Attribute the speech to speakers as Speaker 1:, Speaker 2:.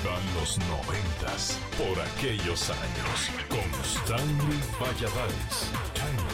Speaker 1: Revivan los 90s por aquellos años con Stanley Valladares.